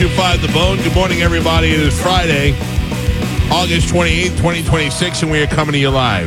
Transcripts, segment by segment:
1025 The Bone. Good morning, everybody. It is Friday, August 28th, 2026, and we are coming to you live.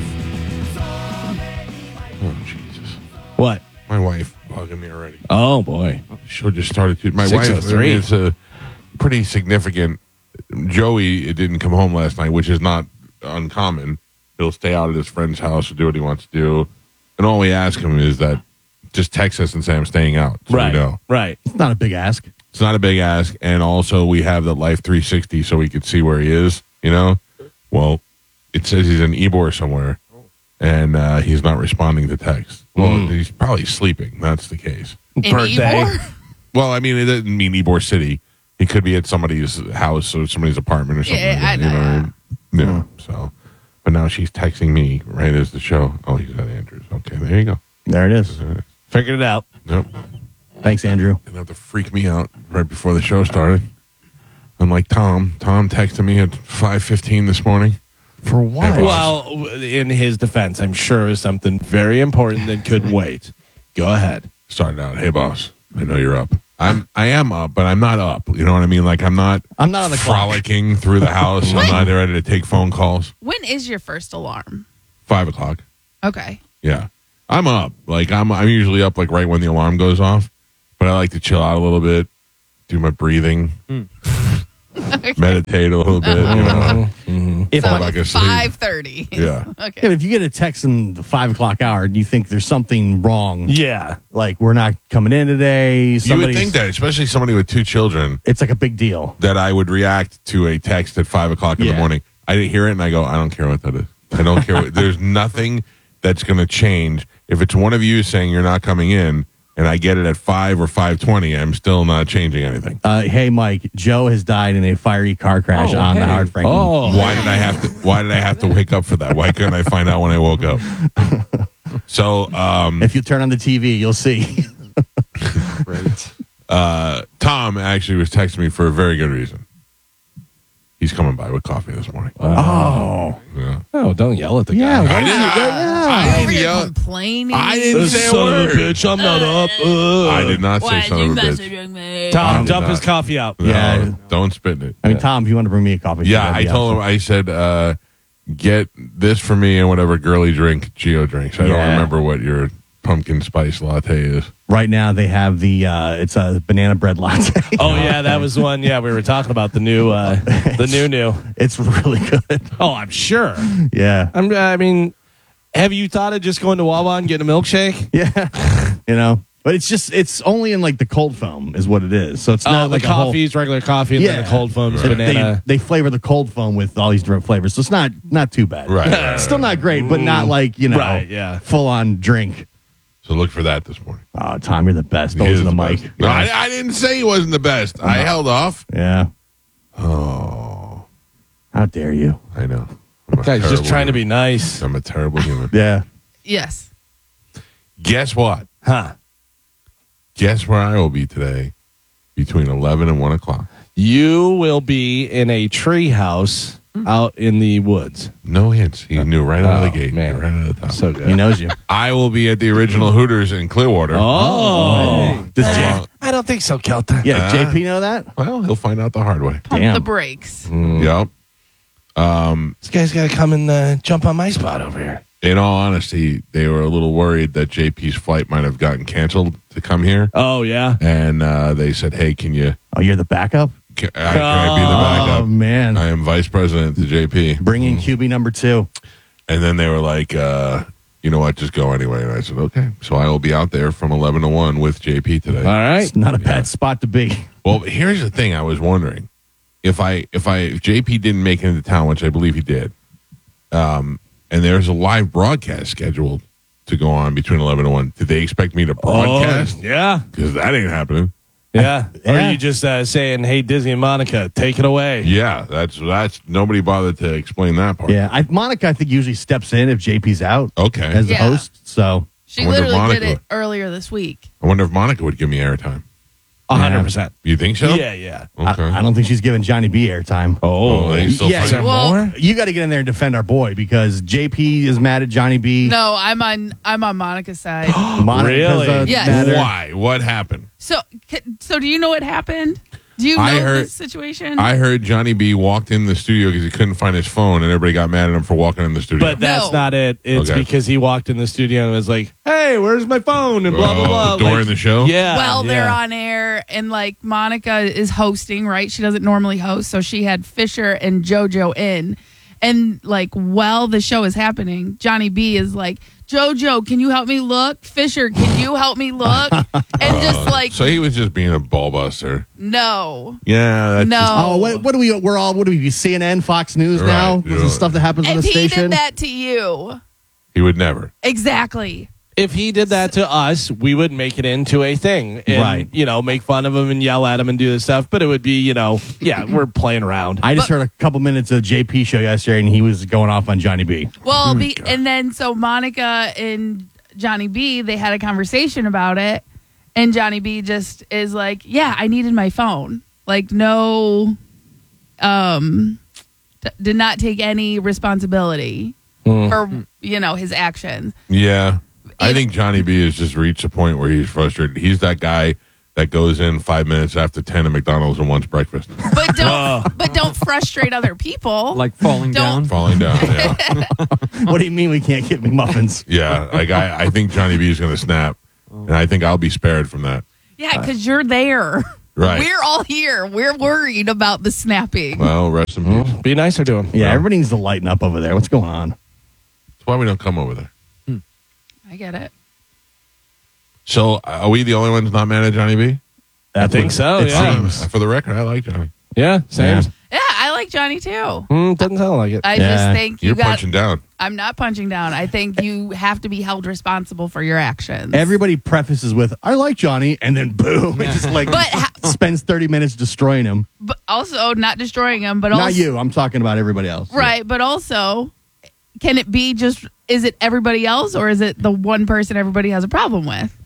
Oh, Jesus. What? My wife bugging me already. Oh, boy. Show just started to. My wife, 6:03. it's a pretty significant. Joey didn't come home last night, which is not uncommon. He'll stay out at his friend's house or do what he wants to do. And all we ask him is that just text us and say, I'm staying out. So Right. we know. Right. It's not a big ask. It's not a big ask. And also, we have the Life 360 so we could see where he is, you know? Well, it says he's in Ybor somewhere, and he's not responding to text. Well, he's probably sleeping. That's the case. In Birthday. Ybor? Well, I mean, it doesn't mean Ybor City. He could be at somebody's house or somebody's apartment or something. Yeah, like that, I know. you know what I mean? Yeah, so. But now she's texting me right as the show. Oh, he's at Andrews. Okay, there you go. There it is. Figured it out. Nope. Thanks, Andrew. Didn't have to freak me out right before the show started. I'm like, Tom texted me at 5:15 this morning. For what? Well, in his defense, I'm sure it was something very important that couldn't wait. Go ahead. Started out, hey boss, I know you're up. I am up, but I'm not up. You know what I mean? Like I'm not on the clock. frolicking through the house. I'm not ready to take phone calls. When is your first alarm? 5:00. Okay. Yeah. I'm up. Like I'm usually up like right when the alarm goes off. But I like to chill out a little bit, do my breathing, meditate a little bit, you know. If So Fall back asleep. 5:30. Yeah. Yeah, Okay. but if you get a text in the 5 o'clock hour and you think there's something wrong, Yeah. like we're not coming in today, You would somebody's- think that, especially somebody with two children, it's like a big deal. that I would react to a text at 5:00 in the Yeah. morning. I didn't hear it, and I go, I don't care what that is. I don't care. There's nothing that's going to change. If it's one of you saying you're not coming in, and I get it at 5 or 5:20, I'm still not changing anything. Hey, Mike, Joe has died in a fiery car crash on the Howard Franklin. Oh. Why did I have to wake up for that? Why couldn't I find out when I woke up? So, If you turn on the TV, you'll see. Tom actually was texting me for a very good reason. He's coming by with coffee this morning. Oh. Yeah. Oh, don't yell at the Yeah, guy. why I didn't- don't you- I Over didn't here yell. complaining. I didn't say a Son of a word. bitch, I'm not up. I did not say Why son you of a bitch. messaging me? Tom, I'm dump not. his coffee out. No, Yeah. don't spit in it. I mean, Tom, if you want to bring me a coffee. Yeah, that'd I be told him, awesome. I said, get this for me and whatever girly drink Gio drinks. I don't Yeah. remember what your pumpkin spice latte is. Right now, they have it's a banana bread latte. Oh, yeah, that was one. Yeah, we were talking about the new. It's really good. Oh, I'm sure. Yeah. I mean, have you thought of just going to Wawa and getting a milkshake? Yeah. But it's only in like the cold foam is what it is. So it's Oh, not the like a whole- coffee's regular coffee and then the cold foam's They- banana. They flavor the cold foam with all these different flavors. So it's not too bad. Right. It's still not great, but not like, Right, yeah. full on drink. So look for that this morning. Oh, Tom, you're the best. He Those is are the best. mic. No, I didn't say he wasn't the best. I held off. Yeah. Oh, How dare you? I know. I'm a Guy's just terrible trying to be human. nice. I'm a terrible human. Yeah. Yes. Guess what? Huh. Guess where I will be today between 11 and 1 o'clock. You will be in a tree house out in the woods. No hints. He knew right out of the Oh, gate. man. Right out of the top. So good. He knows you. I will be at the original Hooters in Clearwater. Oh. Does Uh, I don't think so, Kelta. Yeah, JP know that? well, he'll find out the hard way. Pump Damn. the brakes. Yep. This guy's got to come and jump on my spot over here. In all honesty, they were a little worried that JP's flight might have gotten canceled to come here. Oh, yeah. And they said, hey, can Oh, you're the backup? I be the backup? Oh, man. I am vice president to JP. Bring in QB number 2. And then they were like, you know what, just go anyway. And I said, okay. So I will be out there from 11 to 1 with JP today. All right. It's not a bad spot to be. Well, here's the thing I was wondering. If JP didn't make it into town, which I believe he did, and there's a live broadcast scheduled to go on between 11 and 1, did they expect me to broadcast? Yeah. Because that ain't happening. Yeah. Or Yeah. are you just saying, hey, Disney and Monica, take it away? Yeah, that's nobody bothered to explain that part. Yeah. Monica, I think, usually steps in if JP's out Okay. as the Yeah. host. So, She I wonder if literally did Monica- it earlier this week. I wonder if Monica would give me airtime. 100%. You think so? Yeah, yeah. Okay. I don't think she's giving Johnny B airtime. Oh, they still Yeah, fight? Is there Well- more? You got to get in there and defend our boy because JP is mad at Johnny B. No, I'm on Monica's side. Monica's Really? a Yes. matter. Why? What happened? So do you know what happened? Do you know I heard- this situation? I heard Johnny B walked in the studio because he couldn't find his phone, and everybody got mad at him for walking in the studio. But that's No. not it. It's Okay. because he walked in the studio and was like, "Hey, where's my phone?" and blah blah blah. During Like, the show? Yeah. well, they're yeah. on air, and like Monica is hosting, right? She doesn't normally host, so she had Fisher and JoJo in, and like while the show is happening, Johnny B is like, "JoJo, can you help me look? Fisher, can you help me look?" And just like, So he was just being a ball buster. no, Yeah. That's no. just- Oh, what do we? We're all. What do we? Be CNN, Fox News Right, now? yeah. This is stuff that happens on If the he station. did that to you, he would never. exactly. If he did that to us, we would make it into a thing, and, Right. make fun of him and yell at him and do this stuff. But it would be, we're playing around. I just heard a couple minutes of JP show yesterday, and he was going off on Johnny B. Well, and then so Monica and Johnny B, they had a conversation about it, and Johnny B just is like, "Yeah, I needed my phone." Like, no, did not take any responsibility for his actions. Yeah. I think Johnny B has just reached a point where he's frustrated. He's that guy that goes in 5 minutes after 10 at McDonald's and wants breakfast. But don't frustrate other people. Like falling Don't- down. Falling down. Yeah. What do you mean we can't get McMuffins? Yeah. Like, I think Johnny B is going to snap. And I think I'll be spared from that. Yeah, because you're there. Right. We're all here. We're worried about the snapping. Well, rest in peace. Be nicer to him. Yeah, everybody needs to lighten up over there. What's going on? That's why we don't come over there. I get it. So, are we the only ones not mad at Johnny B? I think so. It Yeah. seems. For the record, I like Johnny. Yeah. Same. Yeah. Yeah, I like Johnny too. Doesn't sound like it. I Yeah. just think you You're got. punching down. I'm not punching down. I think you have to be held responsible for your actions. Everybody prefaces with "I like Johnny," and then boom, it just like But spends 30 minutes destroying him. but also not destroying him, but also Not you. I'm talking about everybody else. right. But also, can it be just? Is it everybody else, or is it the one person everybody has a problem with?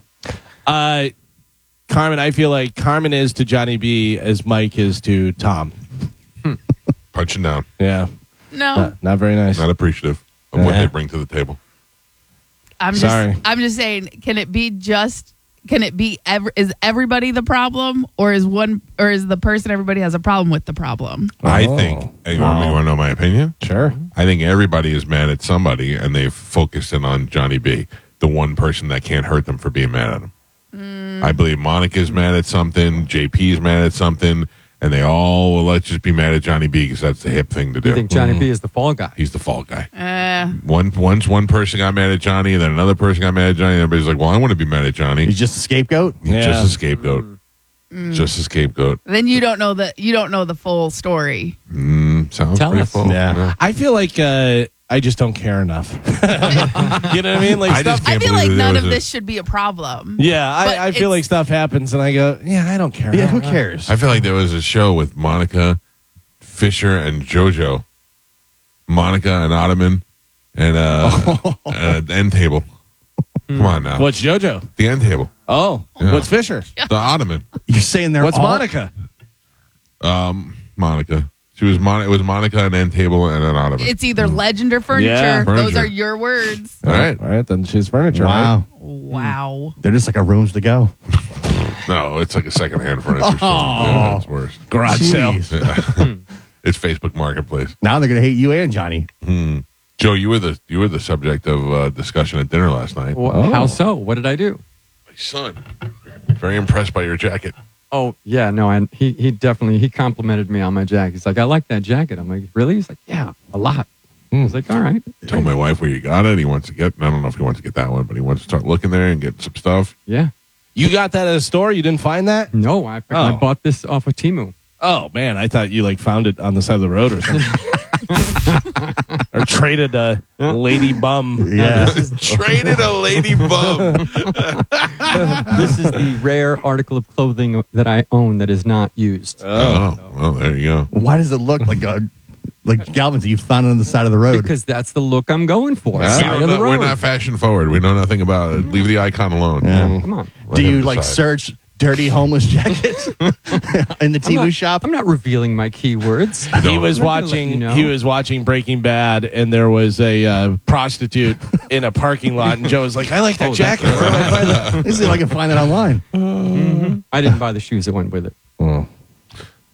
Carmen, I feel like Carmen is to Johnny B as Mike is to Tom. Punching down. Yeah. No, Not very nice. Not appreciative of what Yeah. they bring to the table. I'm sorry. just. I'm just saying. Can it be just? Can it be? Is everybody the problem, or is the person everybody has a problem with the problem? I Oh. think, hey, you want to know my opinion? Sure. I think everybody is mad at somebody, and they've focused in on Johnny B, the one person that can't hurt them for being mad at him. I believe Monica's mad at something, JP's mad at something, and they all, well, let's just be mad at Johnny B because that's the hip thing to do. You think Johnny B is the fall guy? He's the fall guy. Once one person got mad at Johnny, and then another person got mad at Johnny, and everybody's like, well, I want to be mad at Johnny. He's just a scapegoat. He's Yeah. just a scapegoat. Just a scapegoat. Then you don't know the full story. Sounds Tell pretty us. full. Yeah. I feel like I just don't care enough. You know what I mean? Like I stuff. just I can't feel believe like there none was of a- this should be a problem. Yeah, But I feel it's- like stuff happens and I go, yeah, I don't care. Yeah, who cares? I feel like there was a show with Monica, Fisher, and JoJo. Monica and Ottoman and the end table. Come on now. What's JoJo? The end table. Oh, Yeah. what's Fisher? The Ottoman. You're saying they're What's all, Monica? Monica. It was Monica, an end table, and an Ottoman. It's either legend or furniture. Yeah. Those Furniture. are your words. All right. All right, then she's furniture. Wow. Wow. They're just like a rooms to go. No, it's like a secondhand furniture store. Yeah, it's worse. Right? Garage sale. Jeez. It's Facebook Marketplace. Now they're gonna hate you and Johnny. Joe, you were the subject of discussion at dinner last night. How so? What did I do? My son, very impressed by your jacket. Oh, yeah, no, and he definitely complimented me on my jacket. He's like, I like that jacket. I'm like, really? He's like, yeah, a lot. I was like, all right. Told my wife where you got it. He wants to get. I don't know if he wants to get that one, but he wants to start looking there and get some stuff. Yeah. You got that at a store? You didn't find that? No, I Oh. bought this off of Temu. Oh man, I thought you like found it on the side of the road or something. Or traded a lady bum. Yeah. Traded a lady bum. This is the rare article of clothing that I own that is not used. Oh, well, there you go. Why does it look like Galvin's? You found it on the side of the road. Because that's the look I'm going for. We Side don't of the know- we're road. not fashion forward. We know nothing about it. Leave the icon alone. Yeah. Come on. Let Do him you like decide. search dirty homeless jackets in the Temu shop? I'm not revealing my keywords. He was I'm not gonna let watching. you know. He was watching Breaking Bad, and there was a prostitute in a parking lot, and Joe was like, "I like that Oh, jacket. that's- Where do I find that?" Let me see if I can find it online. I didn't buy the shoes that went with it.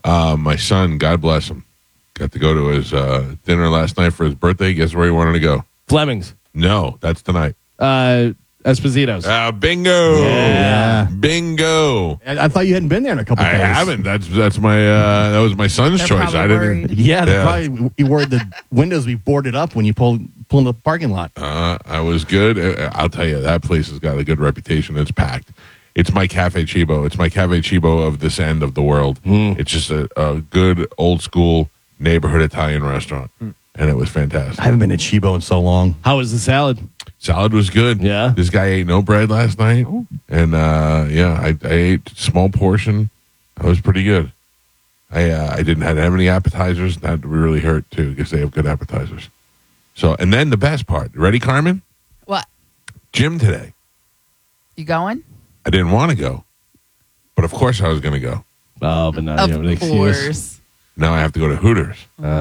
My son, God bless him, got to go to his dinner last night for his birthday. Guess where he wanted to go? Fleming's. No, that's tonight. Esposito's. Bingo. Yeah. Bingo. I thought you hadn't been there in a couple I days. haven't. That's my that was my son's They're choice. probably I didn't. worried. Yeah, Yeah. probably you worried the windows be boarded up when you pull in the parking lot. I was good. I'll tell you, that place has got a good reputation. It's packed. It's my Cafe Chibo. It's my Cafe Chibo of this end of the world. It's just a good old school neighborhood Italian restaurant, and it was fantastic. I haven't been to Chibo in so long. How was the salad? Salad was good. Yeah. This guy ate no bread last night, and I ate a small portion. That was pretty good. I didn't have any appetizers. That really hurt too because they have good appetizers. So, and then the best part. Ready, Carmen? What? Gym today. You going? I didn't want to go, but of course I was going to go. Oh, but now Of you have an excuse. course. Now I have to go to Hooters,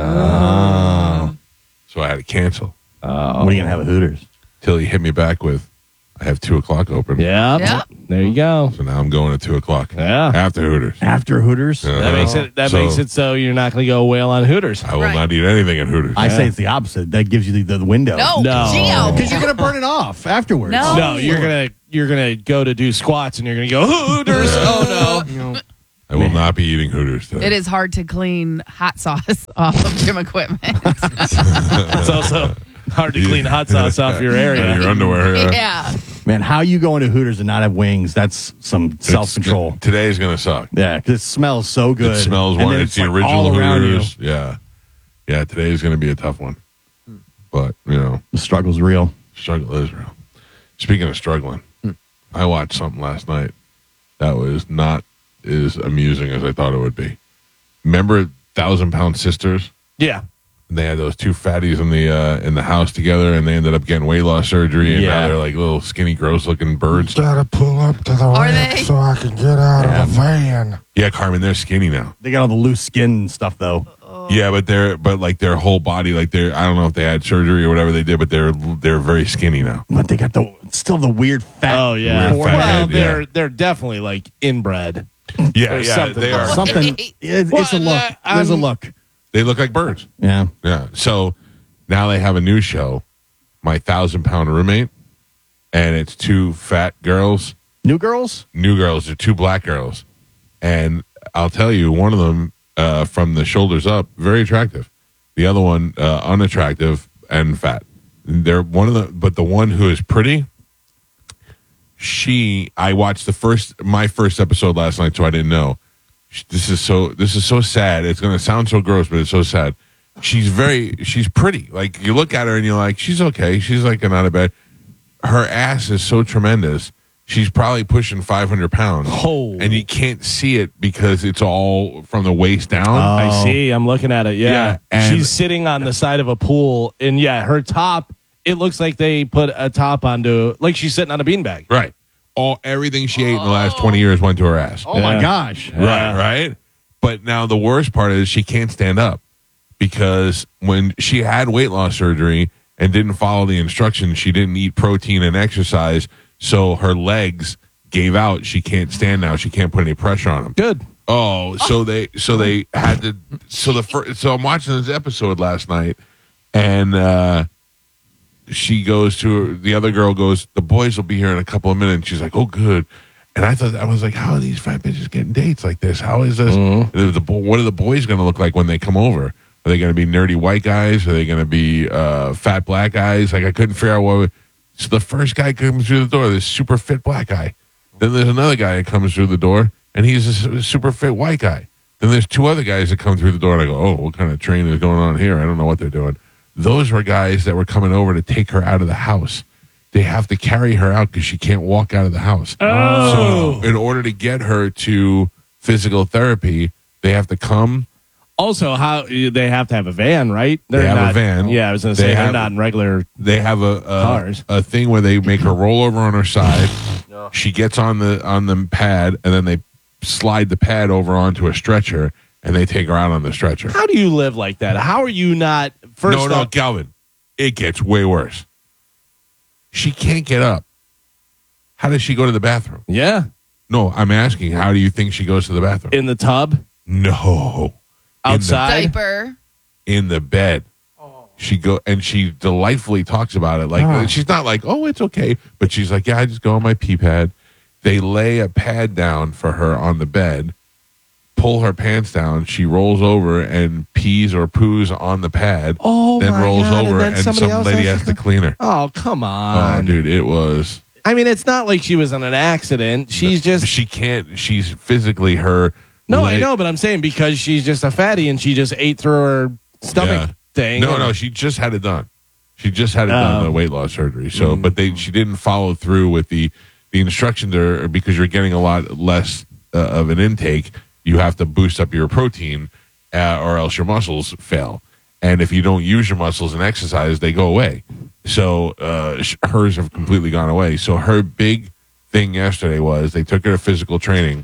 so I had to cancel. When are you gonna have a Hooters? Till he hit me back with, I have 2:00 open. Yeah. Yep. There you go. So now I'm going at 2:00. Yeah. After Hooters. After Hooters? That makes it so you're not going to go whale on Hooters. I will Right. not eat anything at Hooters. I say it's the opposite. That gives you the window. No, No. Gio. Because you're gonna burn it off afterwards. No. No, you're gonna go to do squats and you're gonna go Hooters. Oh no. I will not be eating Hooters today. It is hard to clean hot sauce off of gym equipment. It's also hard to clean hot sauce off your Out area. of your underwear. Yeah. Yeah. Man, how you going to Hooters and not have wings? That's some self-control. Today's going to suck. Yeah, because it smells so good. It smells And one. then It's the like original all around you. Hooters. Yeah. Yeah, today's going to be a tough one. But, The struggle's real. struggle is real. Speaking of struggling, I watched something last night that was not as amusing as I thought it would be. Remember 1,000 Pound Sisters? Yeah. They had those two fatties in the house together, and they ended up getting weight loss surgery, and Yeah. now they're like little skinny, gross-looking birds. Gotta pull up to the Are ramp they? so I can get out of the van. Yeah, Carmen, they're skinny now. They got all the loose skin and stuff, though. Yeah, but their whole body, like I don't know if they had surgery or whatever they did, but they're very skinny now. But they got still the weird fat. Oh yeah. Weird Well, fat head, yeah. they're definitely like inbred. Yeah, There's yeah, something they are. wrong. Something. It's a look. There's a look. They look like birds. Yeah. Yeah. So now they have a new show, My 1,000 Pound Roommate, and it's two fat girls, New girls? new girls, they're two black girls, and I'll tell you, one of them from the shoulders up, very attractive. The other one, unattractive and fat. They're but the one who is pretty. I watched my first episode last night, so I didn't know. This is so sad. It's going to sound so gross, but it's so sad. She's pretty. Like, you look at her and you're like, she's okay. She's like not a bad. Her ass is so tremendous. She's probably pushing 500 pounds. Oh. And you can't see it because it's all from the waist down. I see. I'm looking at it. Yeah, Yeah. and- She's sitting on the side of a pool, and yeah, her top. It looks like they put a top onto, like she's sitting on a beanbag. Right. Everything she ate in the last 20 years went to her ass. Oh, my Yeah. gosh. Right. But now the worst part is she can't stand up because when she had weight loss surgery and didn't follow the instructions, she didn't eat protein and exercise, so her legs gave out. She can't stand now. She can't put any pressure on them. Good. Oh, so they had to. So I'm watching this episode last night, and she goes to the other girl. Goes, the boys will be here in a couple of minutes. She's like, oh, good. And I was like, how are these fat bitches getting dates like this? How is this? What are the boys going to look like when they come over? Are they going to be nerdy white guys? Are they going to be fat black guys? Like, I couldn't figure out what. So the first guy comes through the door, this super fit black guy. Then there's another guy that comes through the door, and he's a super fit white guy. Then there's two other guys that come through the door, and I go, oh, what kind of training is going on here? I don't know what they're doing. Those were guys that were coming over to take her out of the house. They have to carry her out because she can't walk out of the house. Oh. So in order to get her to physical therapy, they have to come. Also, how they have to have a van, right? They have a not, van. Yeah, I was going to They say they're have- not in regular. They have Cars. a thing where they make her roll over on her side. She gets on the pad, and then they slide the pad over onto a stretcher, and they take her out on the stretcher. How do you live like that? How are you not? First No, off, Calvin. It gets way worse. She can't get up. How does she go to the bathroom? yeah, No, I'm asking, how do you think she goes to the bathroom? in the tub. No. Outside? Diaper. In the bed. She delightfully talks about it. Like she's not like, oh, it's okay. But she's like, yeah, I just go on my pee pad. They lay a pad down for her on the bed, pull her pants down. She rolls over and pees or poos on the pad. Oh, then my rolls God, over and then and somebody some else lady has has to clean her. Oh, come Oh, on. dude, it was. I mean, it's not like she was in an accident. She's just. She can't. She's physically her. No, I know, but I'm saying because she's just a fatty and she just ate through her stomach thing. No, she just had it done. She just had it done, the weight loss surgery. So, but she didn't follow through with the instructions there because you're getting a lot less of an intake. You have to boost up your protein, or else your muscles fail. And if you don't use your muscles and exercise, they go away. So hers have completely gone away. So her big thing yesterday was they took her to physical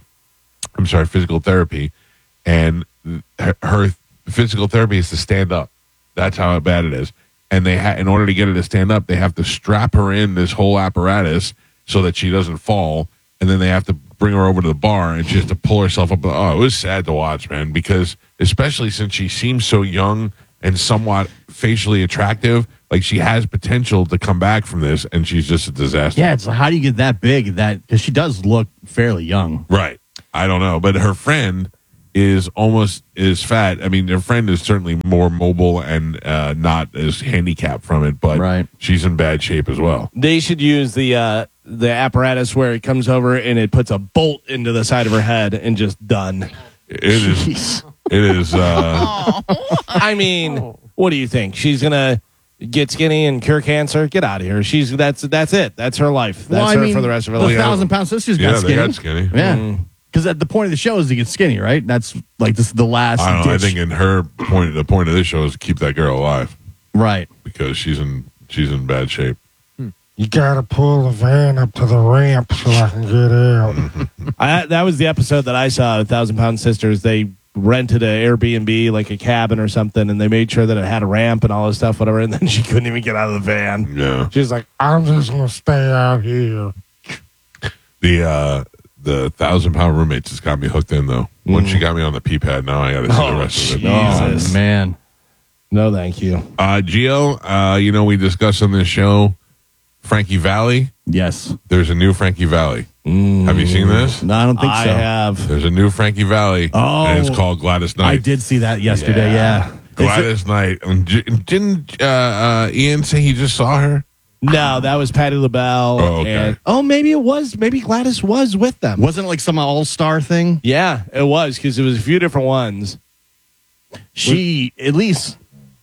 therapy, and her physical therapy is to stand up. That's how bad it is. And in order to get her to stand up, they have to strap her in this whole apparatus so that she doesn't fall. And then they have to bring her over to the bar, and she has to pull herself up. Oh, it was sad to watch, man, because especially since she seems so young and somewhat facially attractive, like she has potential to come back from this, and she's just a disaster. Yeah, it's like, how do you get that big? Because she does look fairly young. Right. I don't know. But her friend is almost as fat. I mean, her friend is certainly more mobile and not as handicapped from it, but she's in bad shape as well. They should use the apparatus where it comes over and it puts a bolt into the side of her head and just done. It is. It is. I mean, what do you think? She's gonna get skinny and cure cancer? Get out of here. That's it. That's her life. That's her for the rest of her life. 1,000-pound sisters got skinny. They got skinny. Yeah. Because at the point of the show is to get skinny, right? That's like this is the last. I don't know. I ditch. think in her point, the point of this show is to keep that girl alive, right? Because she's in bad shape. You gotta pull the van up to the ramp so I can get out. That was the episode that I saw. 1,000-pound sisters. They rented an Airbnb, like a cabin or something, and they made sure that it had a ramp and all this stuff, whatever. And then she couldn't even get out of the van. Yeah, she was like, I'm just gonna stay out here. The 1,000-pound roommates just got me hooked in, though. Once she got me on the pee pad, now I got to see the rest of it. Jesus. Oh, man. No, thank you. Gio, we discussed on this show Frankie Valli. Yes. There's a new Frankie Valli. Have you seen this? No, I don't think so. I have. There's a new Frankie Valli. Oh. And it's called Gladys Knight. I did see that yesterday, yeah. Gladys Knight. Didn't Ian say he just saw her? No, that was Patti LaBelle. Oh, okay. And, maybe it was. Maybe Gladys was with them. Wasn't it like some all-star thing? Yeah, it was, because it was a few different ones. She, at least,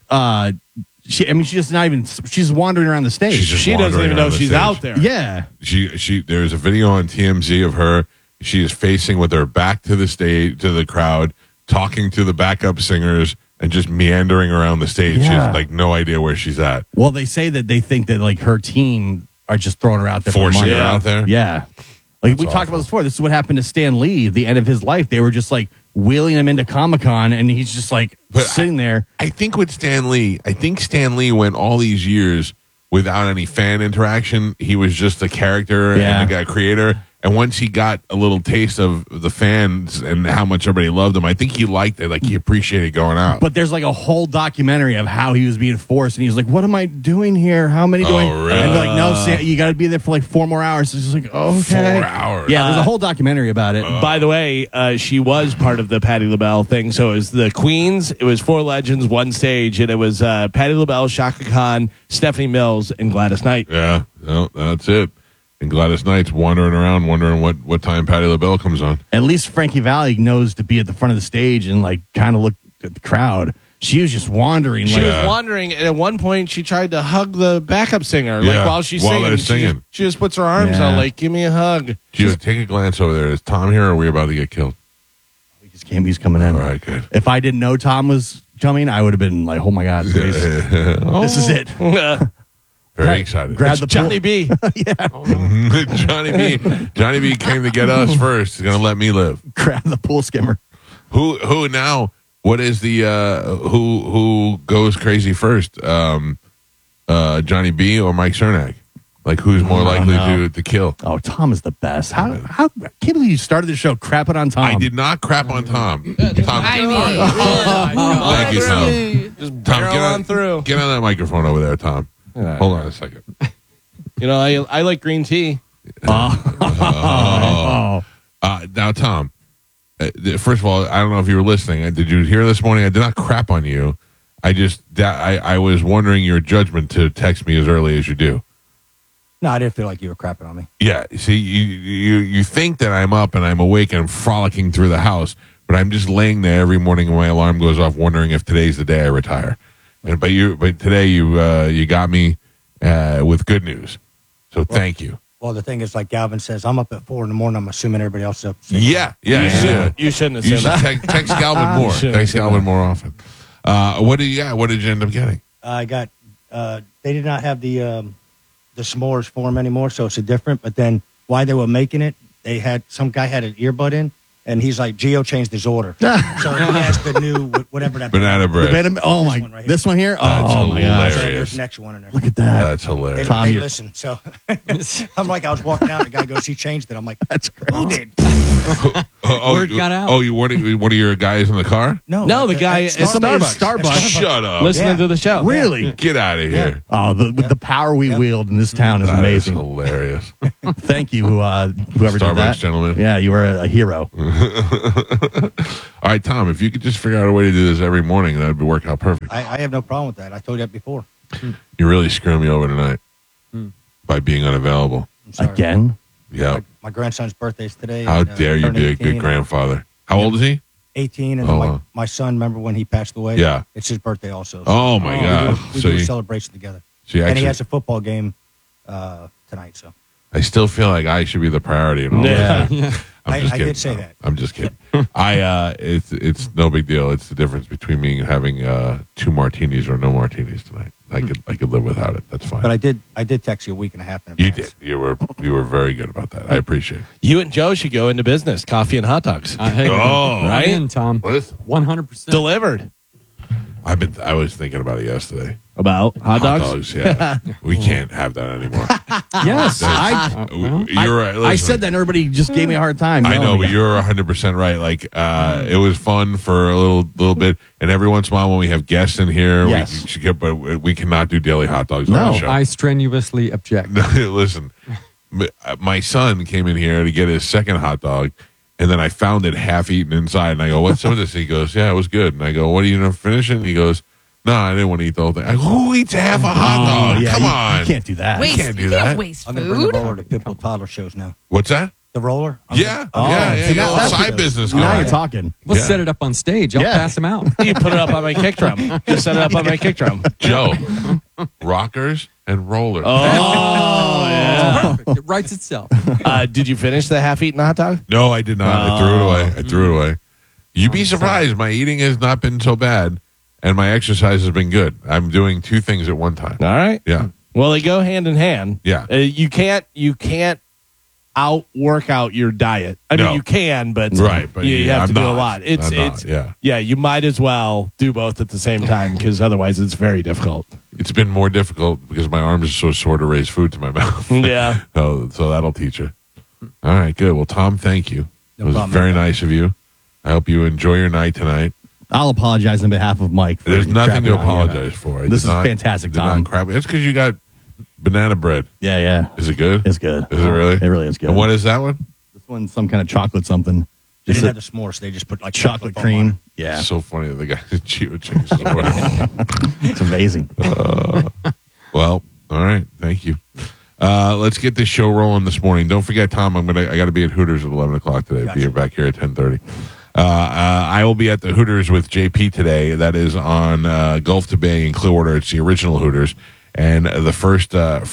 she's just not even, she's wandering around the stage. She doesn't even know she's out there. Yeah. There's a video on TMZ of her. She is facing with her back to the stage, to the crowd, talking to the backup singers, and just meandering around the stage. Yeah. She has like no idea where she's at. Well, they say that they think that like her team are just throwing her out there Forcing for money. her out there? Yeah. Like That's we talked about this before. This is what happened to Stan Lee at the end of his life. They were just like wheeling him into Comic-Con, and he's just like sitting there. I think with Stan Lee, went all these years without any fan interaction. He was just a character and a creator. And once he got a little taste of the fans and how much everybody loved him, I think he liked it. Like he appreciated going out. But there's like a whole documentary of how he was being forced, and he's like, "What am I doing here? How many doing?" Really? And they're like, "No, Sam, you got to be there for like 4 more hours." It's just like, okay, 4 hours. Yeah, there's a whole documentary about it. By the way, she was part of the Patti LaBelle thing. So it was the Queens. It was 4 legends, 1 stage, and it was Patti LaBelle, Shaka Khan, Stephanie Mills, and Gladys Knight. Yeah, no, that's it. And Gladys Knight's wandering around, wondering what time Patti LaBelle comes on. At least Frankie Valli knows to be at the front of the stage and like kind of look at the crowd. She was just wandering. She was wandering, and at one point she tried to hug the backup singer, like while she's singing. She just puts her arms out, like, "Give me a hug." Just take a glance over there. Is Tom here, or are we about to get killed? He's coming in. All right, good. If I didn't know Tom was coming, I would have been like, "Oh my god, this is it." Very excited. Grab the Johnny B. Johnny B came to get us first. He's gonna let me live. Grab the pool skimmer. Who now? What is the who goes crazy first? Johnny B or Mike Cernak? Like who's more likely to kill? Oh, Tom is the best. How I can't believe you started the show crapping on Tom. I did not crap on Tom. Tom, I mean, thank you, Tom. Just Tom, barrel on through. Get on that microphone over there, Tom. Hold on a second. You know, I like green tea. Oh. Now, Tom, first of all, I don't know if you were listening. Did you hear this morning? I did not crap on you. I was wondering your judgment to text me as early as you do. No, I didn't feel like you were crapping on me. Yeah, see, you think that I'm up and I'm awake and I'm frolicking through the house, but I'm just laying there every morning when my alarm goes off, wondering if today's the day I retire. But today you got me with good news, so thank you. Well, the thing is, like Galvin says, I'm up at 4 a.m. I'm assuming everybody else is up. Yeah. You shouldn't have You said should that. text Galvin more. Shouldn't Text have said Galvin that. more often. What did you got? What did you end up getting? I got. They did not have the s'mores form anymore, so it's a different. But then, while they were making it, they had some guy had an earbud in, and he's like, Gio changed his order, so he has the new whatever that Banana bread. Oh This my! one right here. This one here. That's Oh my gosh! hilarious. There's an extra one in there. Look at that. That's They, hilarious. Tom, they you're- listen. So I'm like, I was walking out, the guy goes, he changed it. I'm like, That's great. who did? Word got out. Oh, one of your guys in the car? No, the guy at at Somebody at Starbucks. Starbucks. Shut up. Listening Yeah. to the show. Really? Get out of here. Oh, the power we wield in this town is That is amazing. hilarious. Thank you, whoever did Starbucks that. gentleman. Yeah, you were a hero. All right, Tom, if you could just figure out a way to do this every morning, that would work out perfect. I have no problem with that. I told you that before. You're really screwing me over tonight by being unavailable. I'm sorry. Again? Yeah. My grandson's birthday's today. How and, dare you turning be a 18. good grandfather? How old is he? 18, and Oh, then wow. my son, remember when he passed away? Yeah. It's his birthday also. So Oh, my God. we So do a you celebration together. actually, And he has a football game tonight. So I still feel like I should be the priority in all Yeah. this. I'm just I kidding. did say that. I'm just kidding. It's no big deal. It's the difference between me having 2 martinis or no martinis tonight. I could live without it. That's fine. But I did text you a week and a half in You advance. did. You were very good about that. I appreciate it. You and Joe should go into business. Coffee and hot dogs. Hey, Oh, I'm right? in, Tom. Listen, 100%. Delivered. I was thinking about it yesterday. About hot dogs? Yeah. We can't have that anymore. Yes. You're right. I Listen. said that and everybody just gave me a hard time. I know, No, but you're 100% right. Like, it was fun for a little bit, and every once in a while when we have guests in here, Yes. but we cannot do daily hot dogs on No, the show. I strenuously object. Listen, my son came in here to get his second hot dog, and then I found it half eaten inside, and I go, "What's some of this?" He goes, "Yeah, it was good." And I go, "What are you gonna finish it?" And he goes, "No, I didn't want to eat the whole thing." I go, "Who eats half a hot dog? yeah, Come you, on, You can't do that. Waste. can't do You that. can't waste I'm going to bring the food. roller to Pitbull Toddler shows now. What's that? The roller? Yeah, Oh, yeah, see, yeah. now Little that's side good. business Now going. you're talking. We'll Yeah. set it up on stage. I'll Yeah. pass them out. You put it up on my kick drum. Just set it up on my kick drum. Joe, rockers and rollers. Oh, yeah. Perfect. It writes itself. Did you finish the half-eaten hot dog? No, I did not. I threw it away. You'd be surprised. My eating has not been so bad, and my exercise has been good. I'm doing 2 things at one time. All right. Yeah. Well, they go hand in hand. Yeah. You can't out-work out your diet. I No. mean, you can, but Right, but you have I'm to do a not. lot. I'm not, yeah. You might as well do both at the same time because otherwise it's very difficult. It's been more difficult because my arms are so sore to raise food to my mouth. Yeah. So that'll teach you. All right, good. Well, Tom, thank you. No it was problem. very nice of you. I hope you enjoy your night tonight. I'll apologize on behalf of Mike. For There's nothing to crapping on you. apologize for. I This did is not- fantastic, did not Tom. crap. It's because you got banana bread. Yeah, yeah. Is it good? It's good. Is it really? It really is good. And what is that one? This one's some kind of chocolate something. They Just didn't a have the s'mores. So they just put like chocolate foam on it. cream. Yeah, It's so funny that the guy Gio changed his order. it's amazing. Well, all right. Thank you. Let's get this show rolling this morning. Don't forget, Tom. I got to be at Hooters at 11 o'clock today. Gotcha. Be back here at 10:30. I will be at the Hooters with JP today. That is on Gulf to Bay in Clearwater. It's the original Hooters, and the first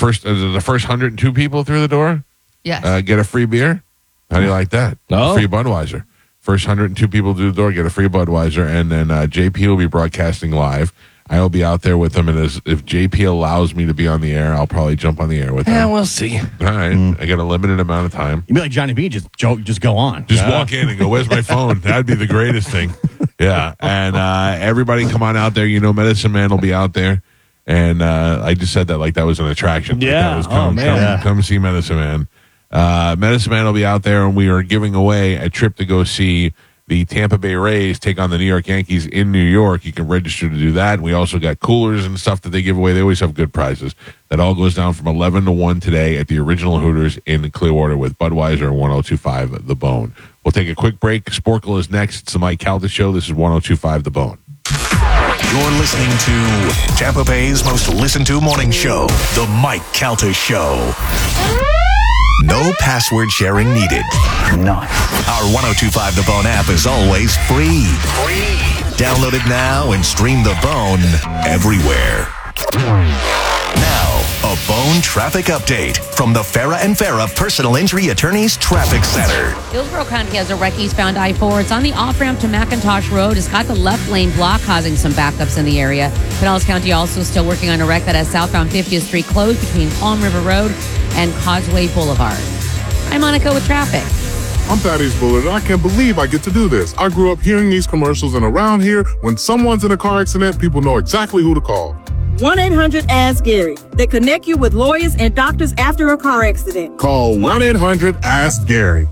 102 people through the door Yes. get a free beer. How do you like that? Oh. Free Budweiser. First 102 people through the door get a free Budweiser, and then JP will be broadcasting live. I will be out there with them, and if JP allows me to be on the air, I'll probably jump on the air with Yeah, him. we'll see. All right. I got a limited amount of time. You'd be like Johnny B. Just go on. Just walk in and go, "Where's my phone?" That'd be the greatest thing. Yeah. And everybody come on out there. You know, Medicine Man will be out there. And I just said that like that was an attraction. Like, Yeah. that was come see Medicine Man. Medicine Man will be out there, and we are giving away a trip to go see the Tampa Bay Rays take on the New York Yankees in New York. You can register to do that. We also got coolers and stuff that they give away. They always have good prizes. That all goes down from 11 to 1 today at the original Hooters in Clearwater with Budweiser and 102.5 The Bone. We'll take a quick break. Sporkle is next. It's the Mike Calta Show. This is 102.5 The Bone. You're listening to Tampa Bay's most listened to morning show, The Mike Calta Show. No password sharing needed. None. Our 102.5 The Bone app is always free. Download it now and stream The Bone everywhere. Now, a Bone traffic update from the Farah and Farah Personal Injury Attorneys Traffic Center. Hillsborough County has a wreck eastbound I-4. It's on the off-ramp to McIntosh Road. It's got the left lane block, causing some backups in the area. Pinellas County also still working on a wreck that has southbound 50th Street closed between Palm River Road and Causeway Boulevard. I'm Monica with traffic. I'm Thaddeus Bullard, and I can't believe I get to do this. I grew up hearing these commercials, and around here, when someone's in a car accident, people know exactly who to call. 1-800-ASK-GARY. They connect you with lawyers and doctors after a car accident. Call 1-800-ASK-GARY.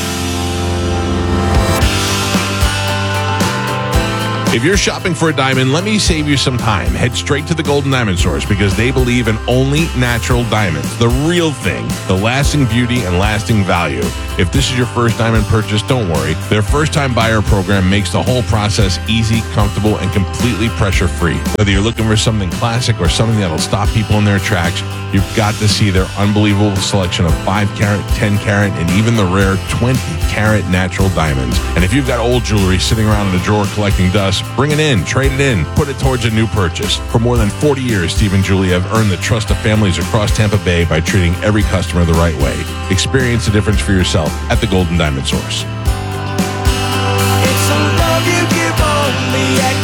If you're shopping for a diamond, let me save you some time. Head straight to the Golden Diamond Source because they believe in only natural diamonds. The real thing, the lasting beauty and lasting value. If this is your first diamond purchase, don't worry. Their first-time buyer program makes the whole process easy, comfortable, and completely pressure-free. Whether you're looking for something classic or something that'll stop people in their tracks, you've got to see their unbelievable selection of 5-carat, 10-carat, and even the rare 20-carat natural diamonds. And if you've got old jewelry sitting around in a drawer collecting dust, bring it in, trade it in, put it towards a new purchase. For more than 40 years, Steve and Julie have earned the trust of families across Tampa Bay by treating every customer the right way. Experience the difference for yourself at the Golden Diamond Source. It's a love you give only at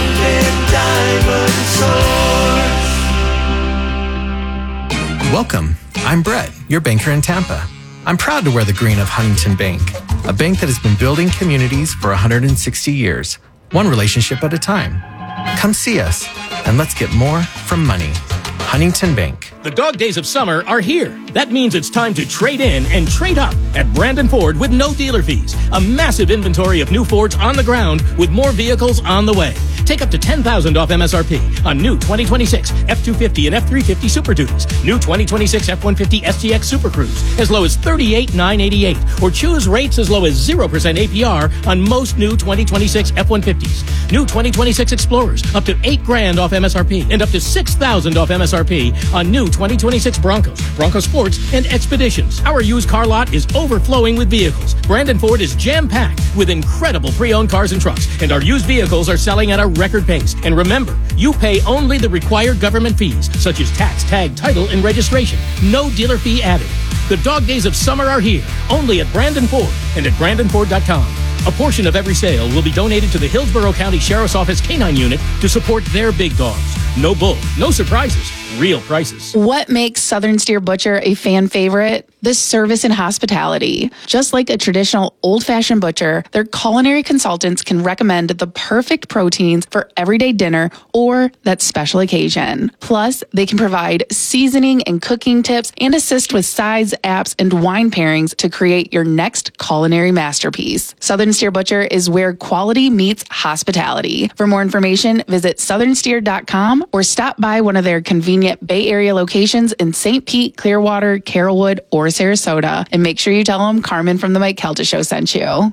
Golden Diamond Source. Welcome. I'm Brett, your banker in Tampa. I'm proud to wear the green of Huntington Bank, a bank that has been building communities for 160 years, one relationship at a time. Come see us, and let's get more from money. Huntington Bank. The dog days of summer are here. That means it's time to trade in and trade up at Brandon Ford with no dealer fees. A massive inventory of new Fords on the ground with more vehicles on the way. Take up to $10,000 off MSRP on new 2026 F-250 and F-350 Super Duties. New 2026 F-150 STX Super Cruise as low as $38,988. Or choose rates as low as 0% APR on most new 2026 F-150s. New 2026 Explorers up to $8,000 off MSRP and up to $6,000 off MSRP on new 2026 Broncos, Bronco Sports, and Expeditions. Our used car lot is overflowing with vehicles. Brandon Ford is jam-packed with incredible pre-owned cars and trucks, and our used vehicles are selling at a record pace. And remember, you pay only the required government fees, such as tax, tag, title, and registration. No dealer fee added. The dog days of summer are here, only at Brandon Ford and at BrandonFord.com. A portion of every sale will be donated to the Hillsborough County Sheriff's Office Canine Unit to support their big dogs. No bull, no surprises, real prices. What makes Southern Steer Butcher a fan favorite? The service and hospitality. Just like a traditional old-fashioned butcher, their culinary consultants can recommend the perfect proteins for everyday dinner or that special occasion. Plus, they can provide seasoning and cooking tips and assist with sides, apps, and wine pairings to create your next culinary masterpiece. Southern Steer Butcher is where quality meets hospitality. For more information, visit southernsteer.com or stop by one of their convenient Bay Area locations in St. Pete, Clearwater, Carrollwood, or Sarasota. And make sure you tell them Carmen from the Mike Calta Show sent you.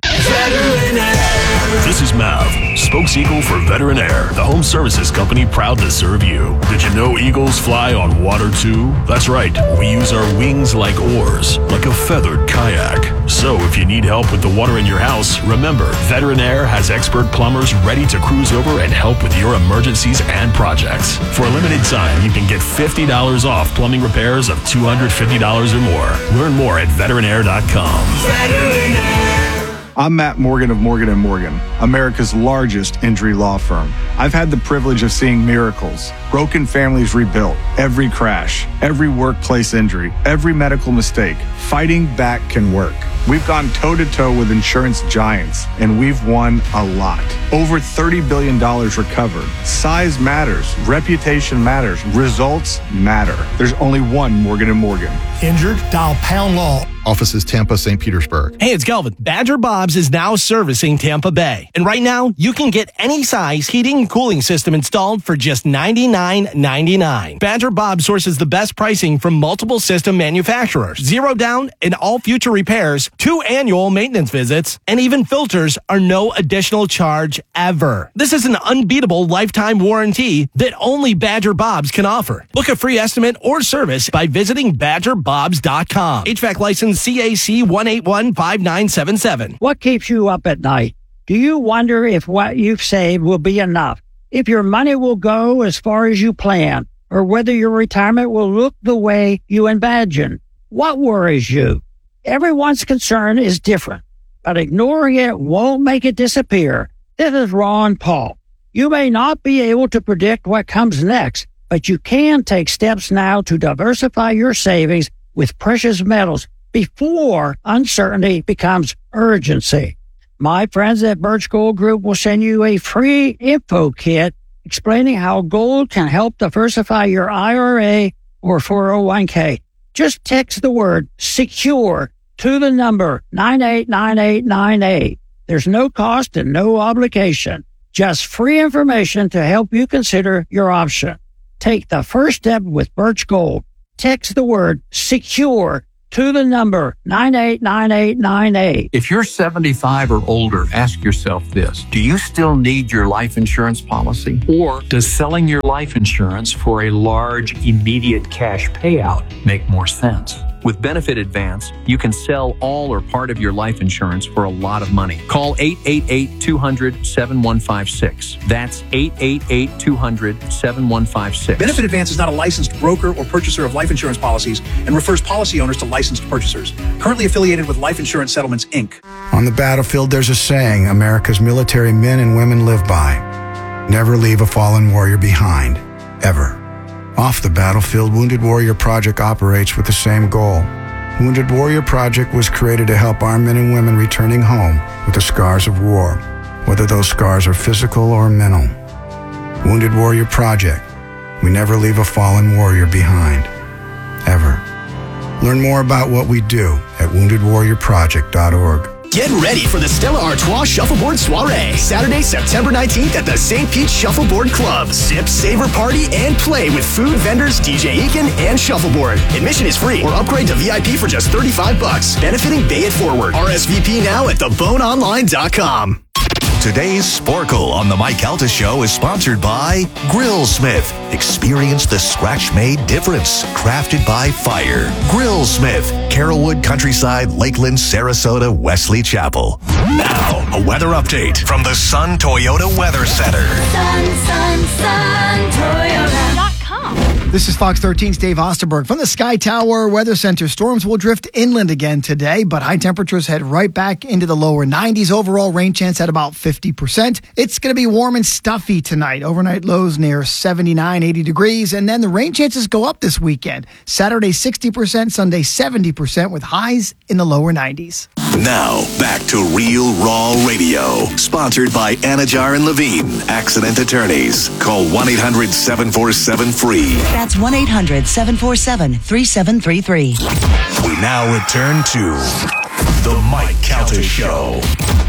This is Mav, spokes-eagle for Veteran Air, the home services company proud to serve you. Did you know eagles fly on water too? That's right, we use our wings like oars, like a feathered kayak. So if you need help with the water in your house, remember, Veteran Air has expert plumbers ready to cruise over and help with your emergencies and projects. For a limited time, you can get $50 off plumbing repairs of $250 or more. Learn more at veteranair.com. Veteran Air. I'm Matt Morgan of Morgan & Morgan, America's largest injury law firm. I've had the privilege of seeing miracles, broken families rebuilt, every crash, every workplace injury, every medical mistake. Fighting back can work. We've gone toe-to-toe with insurance giants, and we've won a lot. Over $30 billion recovered. Size matters. Reputation matters. Results matter. There's only one Morgan & Morgan. Injured? Dial pound law. Offices Tampa, St. Petersburg. Hey, it's Kelvin. Badger Bob's is now servicing Tampa Bay. And right now, you can get any size heating and cooling system installed for just $99.99. Badger Bob sources the best pricing from multiple system manufacturers. 0 down in all future repairs, 2 annual maintenance visits, and even filters are no additional charge ever. This is an unbeatable lifetime warranty that only Badger Bob's can offer. Book a free estimate or service by visiting BadgerBobs.com. HVAC license CAC 1815977. What keeps you up at night? Do you wonder if what you've saved will be enough? If your money will go as far as you plan? Or whether your retirement will look the way you imagine? What worries you? Everyone's concern is different, but ignoring it won't make it disappear. This is Ron Paul. You may not be able to predict what comes next, but you can take steps now to diversify your savings with precious metals before uncertainty becomes urgency. My friends at Birch Gold Group will send you a free info kit explaining how gold can help diversify your IRA or 401k. Just text the word SECURE to the number 989898. There's no cost and no obligation. Just free information to help you consider your option. Take the first step with Birch Gold. Text the word SECURE to the number 989898. If you're 75 or older, ask yourself this. Do you still need your life insurance policy? Or does selling your life insurance for a large, immediate cash payout make more sense? With Benefit Advance, you can sell all or part of your life insurance for a lot of money. Call 888-200-7156. That's 888-200-7156. Benefit Advance is not a licensed broker or purchaser of life insurance policies and refers policy owners to licensed purchasers. Currently affiliated with Life Insurance Settlements, Inc. On the battlefield, there's a saying America's military men and women live by. Never leave a fallen warrior behind. Ever. Off the battlefield, Wounded Warrior Project operates with the same goal. Wounded Warrior Project was created to help our men and women returning home with the scars of war, whether those scars are physical or mental. Wounded Warrior Project. We never leave a fallen warrior behind. Ever. Learn more about what we do at woundedwarriorproject.org. Get ready for the Stella Artois Shuffleboard Soiree, Saturday, September 19th at the St. Pete Shuffleboard Club. Sip, savor, party, and play with food vendors DJ Eakin and Shuffleboard. Admission is free or upgrade to VIP for just $35. Benefiting Bay It Forward. RSVP now at theboneonline.com. Today's Sporkle on the Mike Calta Show is sponsored by Grillsmith. Experience the scratch-made difference. Crafted by fire. Grillsmith. Carrollwood, Countryside, Lakeland, Sarasota, Wesley Chapel. Now, a weather update from the Sun Toyota Weather Center. Sun, Toyota.com. This is Fox 13's Dave Osterberg from the Sky Tower Weather Center. Storms will drift inland again today, but high temperatures head right back into the lower 90s. Overall rain chance at about 50%. It's going to be warm and stuffy tonight. Overnight lows near 79, 80 degrees. And then the rain chances go up this weekend. Saturday 60%, Sunday 70% with highs in the lower 90s. Now, back to Real Raw Radio. Sponsored by Anajar and Levine, Accident Attorneys. Call 1-800-747-FREE. That's 1-800-747-3733. We now return to The Mike Calta Show.